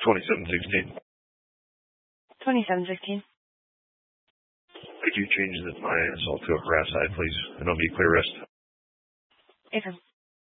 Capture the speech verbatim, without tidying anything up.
twenty-seven sixteen. twenty-seven sixteen. Could you change the, my assault to a brass eye, please? And I'll be clear rest. Affirm.